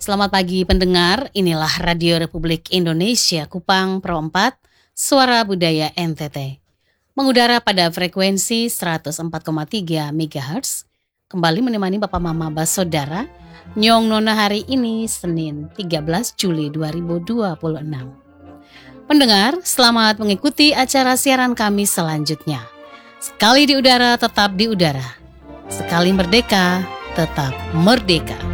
Selamat pagi pendengar, inilah Radio Republik Indonesia Kupang Pro 4, Suara Budaya NTT. Mengudara pada frekuensi 104,3 MHz, kembali menemani Bapak Mama Basodara, Nyong Nona hari ini Senin 13 Juli 2026. Pendengar, selamat mengikuti acara siaran kami selanjutnya. Sekali di udara, tetap di udara. Sekali merdeka, tetap merdeka.